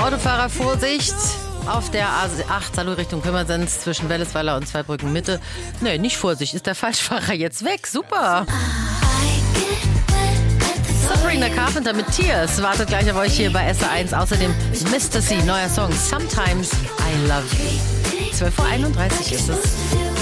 Autofahrer, Vorsicht! Auf der A8 Salou Richtung Pirmasens zwischen Wellesweiler und Zweibrücken Mitte. Nee, nicht Vorsicht, ist der Falschfahrer jetzt weg. Super! Sabrina Carpenter mit Tears wartet gleich auf euch hier bei SR1. Außerdem Mr. C, neuer Song Sometimes I Love You. 12:31 Uhr ist es.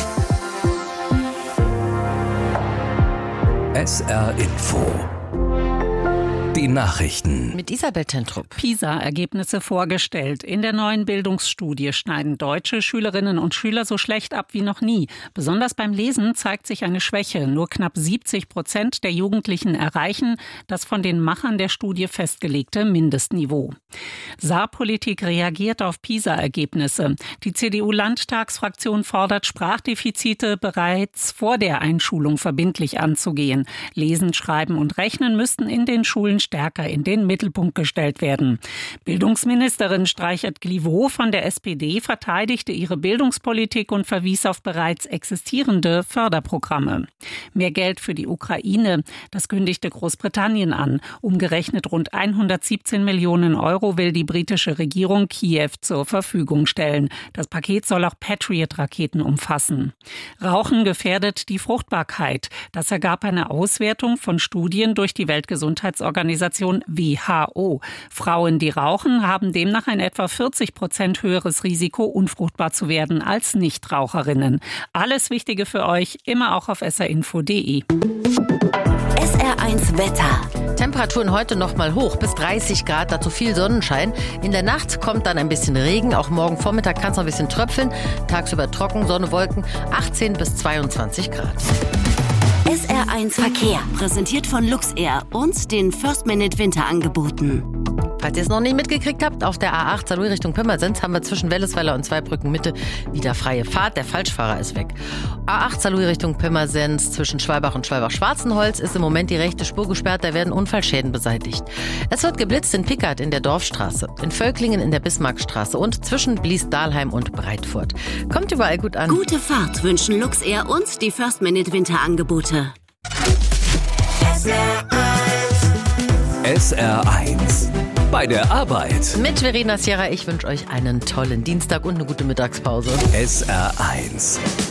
SR Info. Die Nachrichten. Mit Isabel Tentrup. PISA-Ergebnisse vorgestellt. In der neuen Bildungsstudie schneiden deutsche Schülerinnen und Schüler so schlecht ab wie noch nie. Besonders beim Lesen zeigt sich eine Schwäche. Nur knapp 70% der Jugendlichen erreichen das von den Machern der Studie festgelegte Mindestniveau. Saarpolitik reagiert auf PISA-Ergebnisse. Die CDU-Landtagsfraktion fordert, Sprachdefizite bereits vor der Einschulung verbindlich anzugehen. Lesen, Schreiben und Rechnen müssten in den Schulen stärker in den Mittelpunkt gestellt werden. Bildungsministerin Streichert-Glivo von der SPD verteidigte ihre Bildungspolitik und verwies auf bereits existierende Förderprogramme. Mehr Geld für die Ukraine, das kündigte Großbritannien an. Umgerechnet rund 117 Millionen Euro will die britische Regierung Kiew zur Verfügung stellen. Das Paket soll auch Patriot-Raketen umfassen. Rauchen gefährdet die Fruchtbarkeit. Das ergab eine Auswertung von Studien durch die Weltgesundheitsorganisation WHO. Frauen, die rauchen, haben demnach ein etwa 40% höheres Risiko, unfruchtbar zu werden als Nichtraucherinnen. Alles Wichtige für euch, immer auch auf srinfo.de. SR1 Wetter. Temperaturen heute noch mal hoch, bis 30 Grad, dazu viel Sonnenschein. In der Nacht kommt dann ein bisschen Regen, auch morgen Vormittag kann es noch ein bisschen tröpfeln. Tagsüber trocken, Sonne, Wolken, 18 bis 22 Grad. SR1 Verkehr, präsentiert von Luxair und den First Minute Winterangeboten. Falls ihr es noch nicht mitgekriegt habt, auf der A8 Salou Richtung Pirmasens haben wir zwischen Wellesweiler und Zweibrücken Mitte wieder freie Fahrt. Der Falschfahrer ist weg. A8 Salou Richtung Pirmasens zwischen Schwalbach und Schwalbach-Schwarzenholz ist im Moment die rechte Spur gesperrt. Da werden Unfallschäden beseitigt. Es wird geblitzt in Pickert in der Dorfstraße, in Völklingen in der Bismarckstraße und zwischen Blies-Dahlheim und Breitfurt. Kommt überall gut an. Gute Fahrt wünschen Luxair und die First Minute Winterangebote. SR1. Bei der Arbeit. Mit Verena Sierra, ich wünsche euch einen tollen Dienstag und eine gute Mittagspause. SR1.